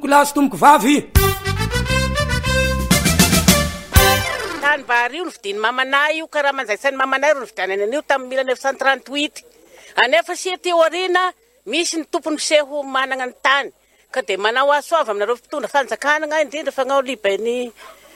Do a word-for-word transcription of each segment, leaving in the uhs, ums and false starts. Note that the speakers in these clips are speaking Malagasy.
tomboko lahy sy tomboko vavy. Tany vary io novidiny mamanay io karaha manjaisan'ny mamanay ro novidianany an'io tamin'ny mille neuf cent trente-huit. Anefa sy teo arina misy ny tompony seho manana ny tany ka de manao asoava aminareo fitondra fanjakana indrindra fanao libeny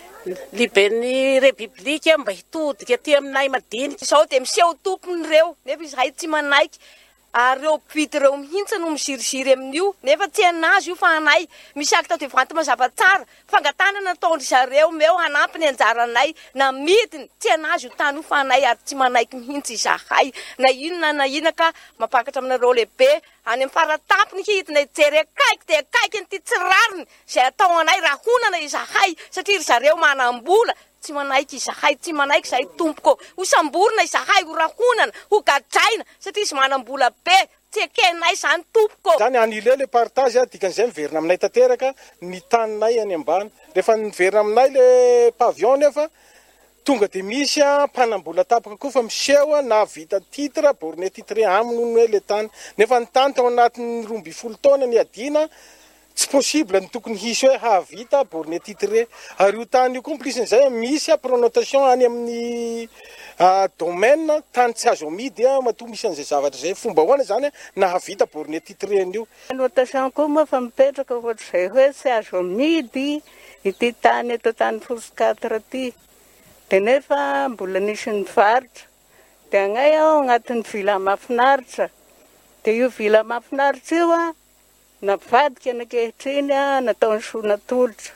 libeny repiblika mba hitodika aty aminay madinika. Izao de miseho tompony reo nefa izahay tsy manaiky ary reo mpividy reo mihitsy no misiriziry amin'io nefa tsy anazy io fa anay misy akta de vanty mazava tsara fangatanana nataondry zareo meo hanampy ny anjaranay na midiny tsy anazy io tany io fa anay ary tsy manaiky mihitsy izahay na inona na ina ka mapakatra aminareo lehibe any amin'ny faratapony hidina ijery akaiky de akaiky nyty tsirariny zay atao anay raha honana izahay satria ry zareo manam-bola tsy manaiky izahay tsy manaiky zahay tompoko ho samborina izahay ho rahonana ho gadraina satria izy manam-bola be tsy ekenay zany tompoko zany anile le partage dikan'izay miverina aminay tanteraka ny taninay any ambany rehefa miverina aminay le pavion nefa tonga de misy a mpanambola tapaka koa fa miseho na vita titre borné titre aminy hoe le tany nefa ny tany tao anatin'ny roa ambin'ny folo taona ny adina tsy possible ny tokony hisy hoe havita borné titre ary io tany io complicen'izay misy a pronotation any amin'ny domaine tany tsy azo amidy a matoa misy an'izay zavatra zay fomba hoana zany na havita borné titre an'io. Notation koa moa fa mipetraka ohatr'izay hoe tsy azo amidy ity tany eto tany fosikatra ty de nefa mbola nisy ny varitra de agnay aho agnatin'ny vila mahafinaritra de io vila mahafinaritra io a navadika anankehitriny a natao ny sonatolotra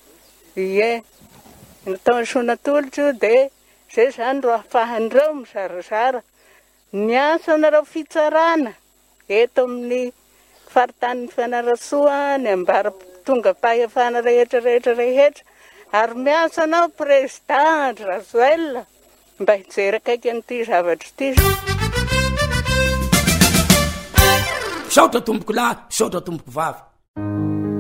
ie natao ny sonatolotra io de zay zany ro ahafahan'ireo mizarazara ny asa nareo fitsarana eto amin'ny faritany fianarasoa ny ambara tonga fahefana rehetra rehetra rehetra ary miasa anao président Razoel mba hijery akaiky an'ity zavatra ity. Saotra tomboko lahy, saotra tomboko vavy.